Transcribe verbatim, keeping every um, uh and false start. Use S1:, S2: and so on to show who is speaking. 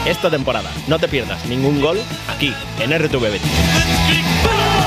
S1: esta temporada. No te pierdas ningún gol aquí, en R T V Betis.